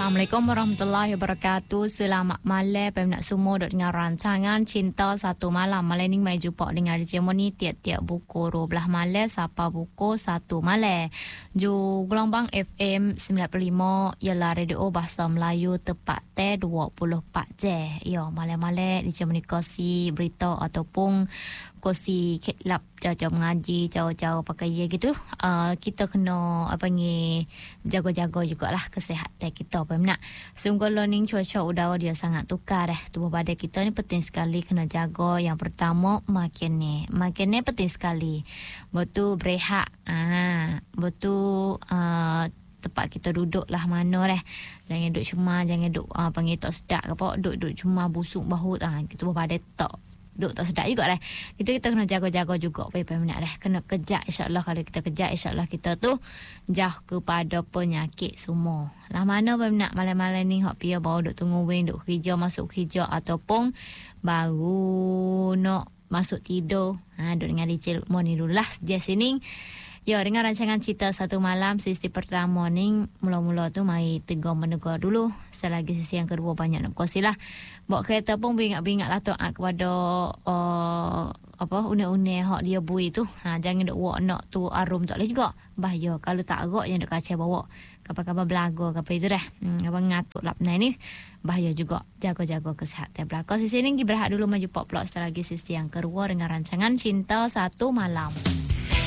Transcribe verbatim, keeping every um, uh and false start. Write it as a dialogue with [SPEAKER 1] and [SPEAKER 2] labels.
[SPEAKER 1] Assalamualaikum warahmatullahi wabarakatuh. Selamat malam peminat semua duk dengar rancangan Cinta Satu Malam. Malam ni mai jumpa dengan D J Moni tiap-tiap buku dua belas malam sampai buku satu malam. Ju gelombang F M sembilan puluh lima ialah radio bahasa Melayu tepat teh dua puluh empat jam. Ya, malam-malam D J Moni kasi berita ataupun kosi lap jauh-jauh mengaji, jauh-jauh pakai ye gitu. Uh, kita kena apa ni jaga-jaga jugalah kesihatan kita peminat. Sungguh learning cuaca udara dia sangat tukar eh. Tubuh badan kita ni penting sekali kena jaga. Yang pertama makan ni. Makan ni penting sekali. Betul berehat. Ah, betul uh, tempat kita duduk lah mana dah. Jangan duduk cuma, jangan duduk uh, panggil tak sedap ke apa. Duduk-duduk cuma busuk bahu ah, gitu badan tak duk tak sedap juga dah. Kita kita kena jaga-jaga juga peminat dah. Kena kejak insya-Allah. Kalau kita kejak insya-Allah kita tu jauh kepada penyakit semua. Lah mana peminat malam-malam ni hok pia baru duk tunggu wing duk kerja masuk kerja ataupun baru nak masuk tidur. Ha duk dengan D J Lukman ni dulu lah sejak sini. Ya, dengan rancangan Cinta Satu Malam, sesi pertama ni mula-mula tu mari tegur menegur dulu. Selagi sesi yang kedua banyak nak berkongsi lah. Bawa kereta pun beringat-beringat lah taat kepada uh, apa unik-unik hak dia bui tu. Ha, jangan duk wak nak tu arum tak boleh juga. Bahaya kalau tak agak yang duk kacau bawa. Kapal-kapal belaga apa itu dah. Hmm, apa ngatuk lap ni bahaya juga. Jaga-jaga kesihatan belakang. Sesi ni kita berehat dulu maju pop plot setelah lagi sesi yang kedua dengan rancangan Cinta Satu Malam.